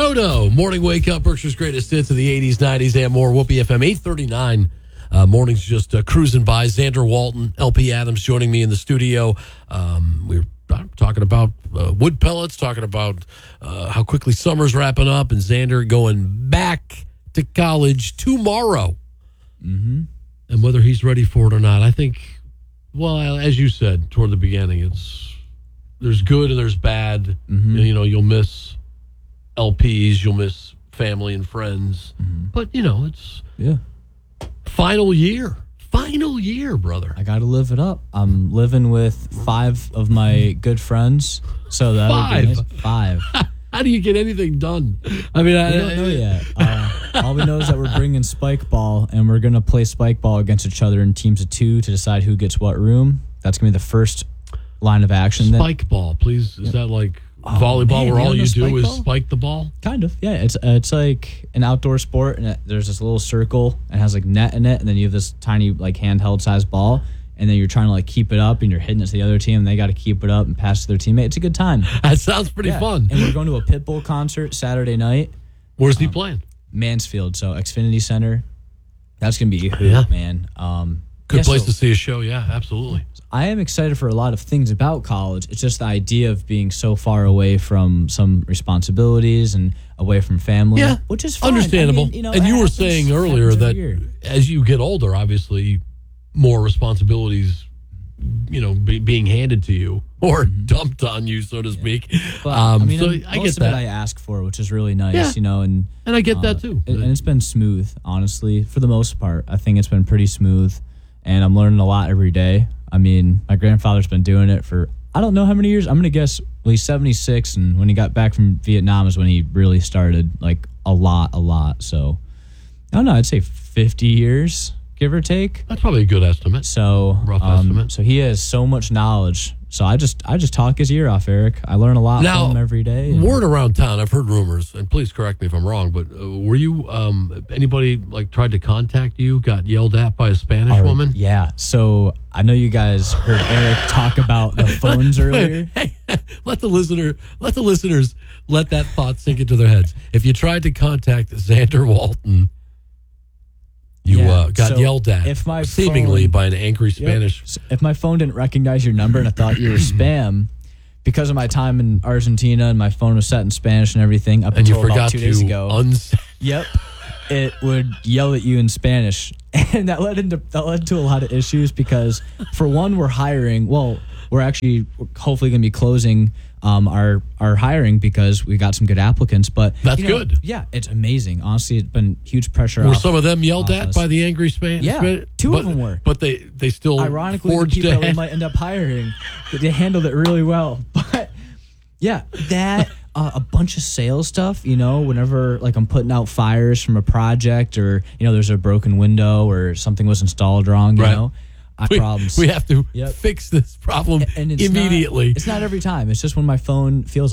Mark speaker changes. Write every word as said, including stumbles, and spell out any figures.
Speaker 1: Toto, Morning Wake Up, Berkshire's Greatest Hits of the eighties, nineties, and more. Whoopi F M, eight thirty-nine. Uh, morning's just uh, cruising by. Xander Walton, L P Adams joining me in the studio. Um, we're talking about uh, wood pellets, talking about uh, how quickly summer's wrapping up, and Xander going back to college tomorrow.
Speaker 2: Mm-hmm.
Speaker 1: And whether he's ready for it or not, I think, well, as you said toward the beginning, it's there's good and there's bad.
Speaker 2: Mm-hmm.
Speaker 1: You know, you'll miss L Ps, you'll miss family and friends.
Speaker 2: Mm-hmm.
Speaker 1: But, you know, it's
Speaker 2: yeah.
Speaker 1: final year. Final year, brother.
Speaker 2: I got to live it up. I'm living with five of my good friends. So that
Speaker 1: Five?
Speaker 2: would be nice. Five.
Speaker 1: How do you get anything done? I mean, I
Speaker 2: We don't know yet. Uh, all we know is that we're bringing spike ball, and we're going to play spike ball against each other in teams of two to decide who gets what room. That's going to be the first line of action.
Speaker 1: Spike
Speaker 2: then,
Speaker 1: ball, please. Is that like
Speaker 2: Oh,
Speaker 1: volleyball
Speaker 2: man,
Speaker 1: where
Speaker 2: you
Speaker 1: all
Speaker 2: don't know
Speaker 1: you do
Speaker 2: spike
Speaker 1: is
Speaker 2: ball?
Speaker 1: spike the ball?
Speaker 2: Kind of, yeah. It's uh, it's like an outdoor sport, and it, there's this little circle, and it has like net in it, and then you have this tiny like handheld sized ball, and then you're trying to like keep it up, and you're hitting it to the other team, and they got to keep it up and pass to their teammate. It's a good time.
Speaker 1: That sounds pretty
Speaker 2: Yeah.
Speaker 1: fun.
Speaker 2: And we're going to a Pitbull concert Saturday night,
Speaker 1: Where's he
Speaker 2: um,
Speaker 1: playing?
Speaker 2: Mansfield, so Xfinity Center. That's gonna be a hoot,
Speaker 1: Yeah.
Speaker 2: man. Um,
Speaker 1: Good
Speaker 2: yeah,
Speaker 1: place
Speaker 2: so
Speaker 1: to see a show, yeah, absolutely.
Speaker 2: I am excited for a lot of things about college. It's just the idea of being so far away from some responsibilities and away from family,
Speaker 1: Yeah,
Speaker 2: which is fine.
Speaker 1: understandable.
Speaker 2: I mean, you know,
Speaker 1: and
Speaker 2: it
Speaker 1: you were
Speaker 2: happens-
Speaker 1: saying earlier
Speaker 2: happens
Speaker 1: that
Speaker 2: every year.
Speaker 1: as you get older, obviously, more responsibilities, you know, be, being handed to you or dumped on you, so to speak.
Speaker 2: But,
Speaker 1: um,
Speaker 2: I mean,
Speaker 1: so
Speaker 2: most
Speaker 1: I get
Speaker 2: of
Speaker 1: that,
Speaker 2: it I ask for, which is really nice,
Speaker 1: Yeah.
Speaker 2: you know, and
Speaker 1: and I get
Speaker 2: uh,
Speaker 1: that too.
Speaker 2: And, and it's been smooth, honestly, for the most part. I think it's been pretty smooth, and I'm learning a lot every day. I mean, my grandfather's been doing it for I don't know how many years. I'm gonna guess well, he's seventy-six, and when he got back from Vietnam is when he really started, like a lot, a lot. So I don't know. I'd say fifty years, give or take.
Speaker 1: That's probably a good estimate.
Speaker 2: So
Speaker 1: Rough
Speaker 2: um,
Speaker 1: estimate.
Speaker 2: So he has so much knowledge. So I just I just talk his ear off, Eric. I learn a lot
Speaker 1: Now,
Speaker 2: from him every day. and-
Speaker 1: Word around town, I've heard rumors, and please correct me if I'm wrong, but uh, were you, um, anybody like tried to contact you, got yelled at by a Spanish
Speaker 2: Or-
Speaker 1: woman?
Speaker 2: Yeah. So I know you guys heard Eric talk about the phones earlier.
Speaker 1: Hey, let the listener, let the listeners let that thought sink into their heads. If you tried to contact Xander Walton, you
Speaker 2: Yeah,
Speaker 1: uh, got
Speaker 2: so
Speaker 1: yelled at,
Speaker 2: if my
Speaker 1: seemingly
Speaker 2: phone-
Speaker 1: by an angry
Speaker 2: Yep.
Speaker 1: Spanish.
Speaker 2: So if my phone didn't recognize your number and I thought you were spam, because of my time in Argentina and my phone was set in Spanish and everything up
Speaker 1: And you
Speaker 2: until about
Speaker 1: forgot
Speaker 2: two days
Speaker 1: to
Speaker 2: ago.
Speaker 1: uns-
Speaker 2: Yep. It would yell at you in Spanish. And that led into that led to a lot of issues because for one, we're hiring. Well, we're actually hopefully going to be closing um, our our hiring because we got some good applicants. But
Speaker 1: That's
Speaker 2: you know,
Speaker 1: good.
Speaker 2: Yeah, it's amazing. Honestly, it's been huge pressure.
Speaker 1: Were
Speaker 2: off,
Speaker 1: some of them yelled
Speaker 2: off
Speaker 1: at
Speaker 2: us.
Speaker 1: by the angry Spanish?
Speaker 2: Yeah, two of them were.
Speaker 1: But they, they still
Speaker 2: Ironically, the
Speaker 1: forged
Speaker 2: people that we
Speaker 1: ahead.
Speaker 2: might end up hiring, they handled it really well. But yeah, that uh, a bunch of sales stuff. You know, whenever like I'm putting out fires from a project, or you know, there's a broken window or something was installed wrong. You
Speaker 1: Right.
Speaker 2: know, I
Speaker 1: we,
Speaker 2: problems.
Speaker 1: we have to
Speaker 2: Yep.
Speaker 1: fix this problem
Speaker 2: and it's
Speaker 1: immediately.
Speaker 2: Not, it's not every time. It's just when my phone feels